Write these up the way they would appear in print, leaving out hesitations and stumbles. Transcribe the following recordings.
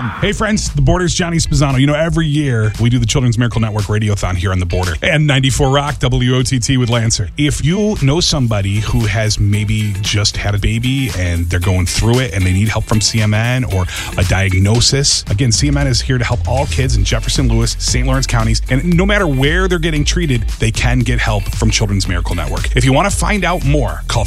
Hey friends, the Border's Johnny Spezzano. You know, every year we do the Children's Miracle Network Radiothon here on the Border and 94 Rock WOTT with Lancer. If you know somebody who has maybe just had a baby and they're going through it and they need help from CMN or a diagnosis, again, CMN is here to help all kids in Jefferson, Lewis, St. Lawrence counties, and no matter where they're getting treated, they can get help from Children's Miracle Network. If you want to find out more, call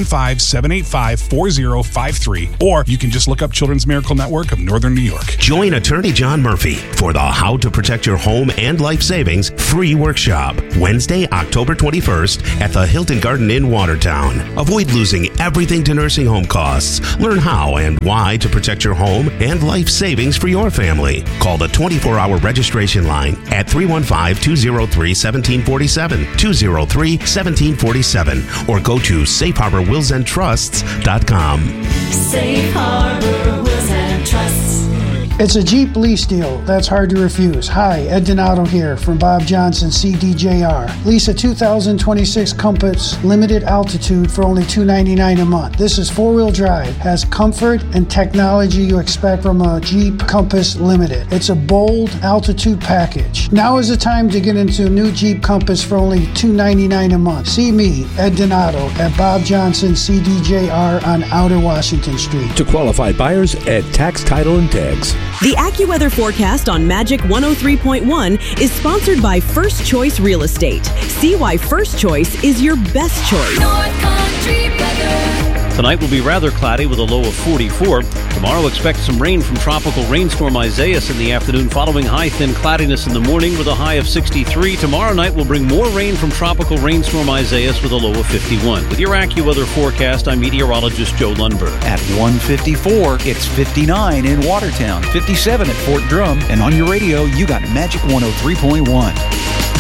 315-785-4053, or you can just look up Children's Miracle Network of Northern New York. Join Attorney John Murphy for the How to Protect Your Home and Life Savings free workshop, Wednesday, October 21st at the Hilton Garden Inn, Watertown. Avoid losing everything to nursing home costs. Learn how and why to protect your home and life savings for your family. Call the 24-hour registration line at 315-203-1747, 203-1747, or go to safeharborwillsandtrusts.com. Safe Harbor Wills and Trusts. It's a Jeep lease deal that's hard to refuse. Hi, Ed Donato here from Bob Johnson CDJR. Lease a 2026 Compass limited altitude for only $299 a month. This is four-wheel drive, has comfort and technology you expect from a Jeep Compass Limited. It's a bold altitude package. Now is the time to get into a new Jeep Compass for only $299 a month. See me, Ed Donato, at Bob Johnson CDJR on Outer Washington Street. To qualified buyers at Tax, Title, and Tags. The AccuWeather forecast on Magic 103.1 is sponsored by First Choice Real Estate. See why First Choice is your best choice. North Country weather. Tonight will be rather cloudy with a low of 44. Tomorrow expect some rain from tropical rainstorm Isaias in the afternoon, following high thin cloudiness in the morning with a high of 63. Tomorrow night will bring more rain from tropical rainstorm Isaias with a low of 51. With your AccuWeather forecast, I'm meteorologist Joe Lundberg. At 154, it's 59 in Watertown, 57 at Fort Drum, and on your radio, you got Magic 103.1.